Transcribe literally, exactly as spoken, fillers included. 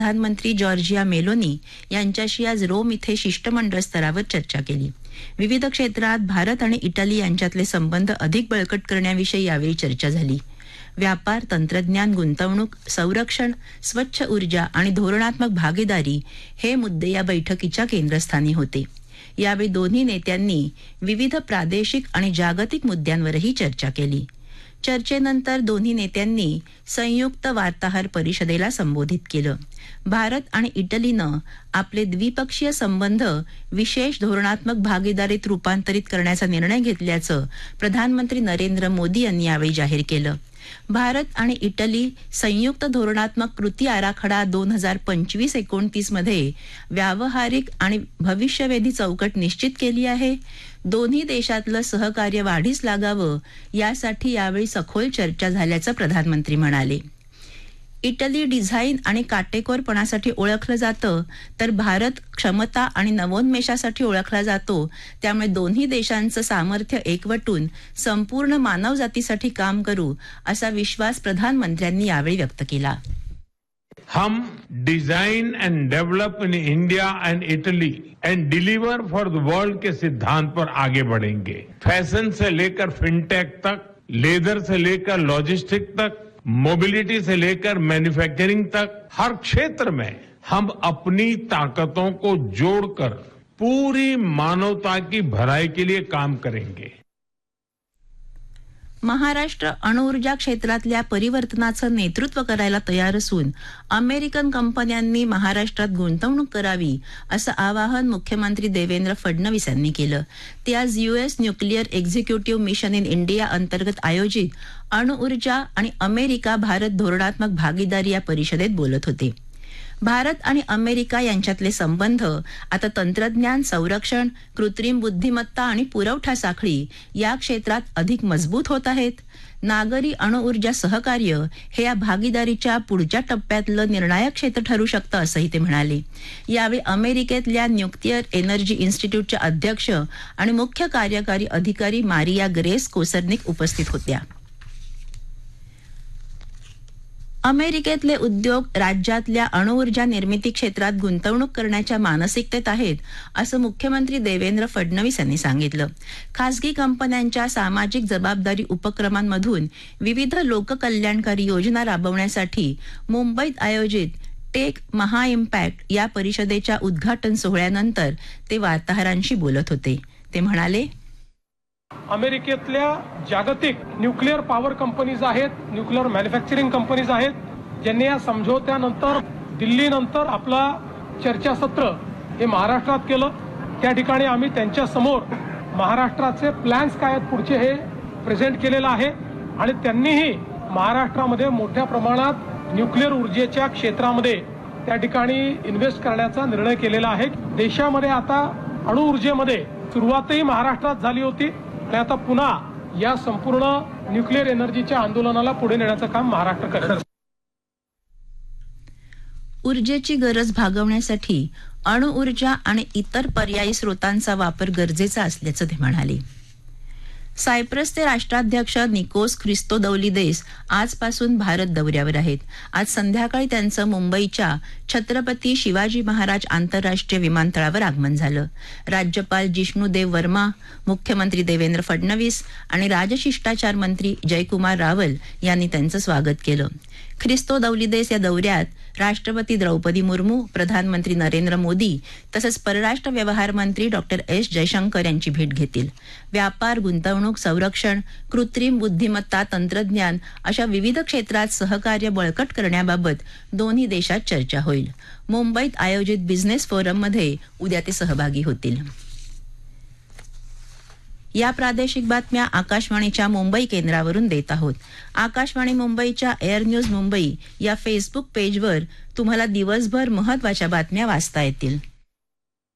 प्रधानमंत्री Giorgia Meloni यांच्याशी आज रोम इथे शिष्टमंडळ स्तरावर चर्चा केली. विविध क्षेत्रात भारत आणि इटली यांच्यातले संबंध अधिक बळकट करण्याविषयी यावेळी चर्चा झाली. व्यापार, तंत्रज्ञान, गुंतवणूक, संरक्षण, स्वच्छ ऊर्जा आणि धोरणात्मक भागीदारी हे मुद्दे या बैठकीच्या केंद्रस्थानी होते. यावेळी दोन्ही नेत्यांनी विविध प्रादेशिक आणि जागतिक मुद्द्यांवरही चर्चा केली. चर्चेनंतर दोन्ही नेत्यांनी संयुक्त वार्ताहर परिषदेला संबोधित केलं. भारत आणि इटलीनं आपले द्विपक्षीय संबंध विशेष धोरणात्मक भागीदारीत रूपांतरित करण्याचा निर्णय घेतल्याचं प्रधानमंत्री नरेंद्र मोदी यांनी यावेळी जाहीर केलं. भारत आणि इटली संयुक्त धोरणात्मक कृती आराखडा दोन हजार पंचवीस एकोणतीस मध्ये व्यावहारिक आणि भविष्यवेधी चौकट निश्चित केली आहे. दोन्ही देशातलं सहकार्य वाढीस लागावं यासाठी यावेळी सखोल चर्चा झाल्याचं प्रधानमंत्री म्हणाले. इटली डिझाईन आणि काटेकोरपणासाठी ओळखलं जातं, तर भारत क्षमता आणि नवोन्मेषासाठी ओळखला जातो. त्यामुळे दोन्ही देशांचं सामर्थ्य एकवटून संपूर्ण मानवजातीसाठी काम करू असा विश्वास प्रधानमंत्र्यांनी यावेळी व्यक्त केला. हम design end develop in India end Italy end deliver for the world के सिद्धांत पर आगे बढ़ेंगे. फैशन से लेकर फिनटेक तक, लेदर से लेकर लॉजिस्टिक तक, मोबिलिटी से लेकर मैन्युफैक्चरिंग तक, हर क्षेत्र में हम अपनी ताकतों को जोड़कर पूरी मानवता की भलाई के लिए काम करेंगे. महाराष्ट्र अणुऊर्जा क्षेत्रातल्या परिवर्तनाचं नेतृत्व करायला तयार असून अमेरिकन कंपन्यांनी महाराष्ट्रात गुंतवणूक करावी असं आवाहन मुख्यमंत्री देवेंद्र फडणवीस यांनी केलं. ते आज US nuclear executive mission in India अंतर्गत आयोजित अणुऊर्जा आणि अमेरिका भारत धोरणात्मक भागीदारी या परिषदेत बोलत होते. भारत आणि अमेरिका यांच्यातले संबंध आता तंत्रज्ञान, संरक्षण, कृत्रिम बुद्धिमत्ता आणि पुरवठा साखळी या क्षेत्रात अधिक मजबूत होत आहेत. नागरी अणुऊर्जा सहकार्य हे या भागीदारीच्या पुढच्या टप्प्यातलं निर्णायक क्षेत्र ठरू शकतं असंही ते म्हणाले. यावेळी अमेरिकेतल्या न्यूक्लिअर एनर्जी इन्स्टिट्यूटच्या अध्यक्ष आणि मुख्य कार्यकारी अधिकारी मारिया ग्रेस कोसर्निक उपस्थित होत्या. अमेरिकेतले उद्योग राज्यातल्या अणुऊर्जा निर्मिती क्षेत्रात गुंतवणूक करण्याच्या मानसिकतेत आहेत असं मुख्यमंत्री देवेंद्र फडणवीस यांनी सांगितलं. खासगी कंपन्यांच्या सामाजिक जबाबदारी उपक्रमांमधून विविध लोककल्याणकारी योजना राबवण्यासाठी मुंबईत आयोजित टेक महा इम्पॅक्ट या परिषदेच्या उद्घाटन सोहळ्यानंतर ते वार्ताहरांशी बोलत होते. ते म्हणाले, अमेरिकेतल्या जागतिक न्यूक्लिअर पॉवर कंपनीज आहेत, न्यूक्लिअर मॅन्युफॅक्चरिंग कंपनीज आहेत, ज्यांनी या समझोत्यानंतर दिल्लीनंतर आपला चर्चासत्र हे महाराष्ट्रात केलं. त्या ठिकाणी आम्ही त्यांच्या समोर महाराष्ट्राचे प्लॅन्स काय आहेत पुढचे हे प्रेझेंट केलेलं आहे आणि त्यांनीही महाराष्ट्रामध्ये मोठ्या प्रमाणात न्यूक्लिअर ऊर्जेच्या क्षेत्रामध्ये त्या ठिकाणी इन्व्हेस्ट करण्याचा निर्णय केलेला आहे. देशामध्ये आता अणुऊर्जेमध्ये सुरुवातही महाराष्ट्रात झाली होती आणि आता पुन्हा या संपूर्ण न्यूक्लिअर एनर्जीच्या आंदोलनाला पुढे नेण्याचं काम महाराष्ट्र करेल. ऊर्जेची गरज भागवण्यासाठी अणुऊर्जा आणि इतर पर्यायी स्रोतांचा वापर गरजेचा असल्याचं ते म्हणाले. सायप्रसचे राष्ट्राध्यक्ष निकोस ख्रिस्तोदौलिदेस आजपासून भारत दौऱ्यावर आहेत. आज संध्याकाळी त्यांचं मुंबईच्या छत्रपती शिवाजी महाराज आंतरराष्ट्रीय विमानतळावर आगमन झालं. राज्यपाल जिष्णुदेव वर्मा, मुख्यमंत्री देवेंद्र फडणवीस आणि राजशिष्टाचार मंत्री जयकुमार रावल यांनी त्यांचं स्वागत केलं. ख्रिस्तोदौलिदेस या दौऱ्यात राष्ट्रपती द्रौपदी मुर्मू, प्रधानमंत्री नरेंद्र मोदी तसंच परराष्ट्र व्यवहार मंत्री डॉक्टर एस जयशंकर यांची भेट घेतील. व्यापार, गुंतवणूक, संरक्षण, कृत्रिम बुद्धिमत्ता, तंत्रज्ञान अशा विविध क्षेत्रात सहकार्य बळकट करण्याबाबत दोन्ही देशात चर्चा होईल. मुंबईत आयोजित बिझनेस फोरममध्ये उद्या ते सहभागी होतील. या प्रादेशिक बातम्या आकाशवाणीच्या मुंबई केंद्रावरून देत आहोत. आकाशवाणी मुंबईच्या एअर न्यूज मुंबई या फेसबुक पेजवर तुम्हाला दिवसभर महत्त्वाच्या बातम्या वाचता येतील.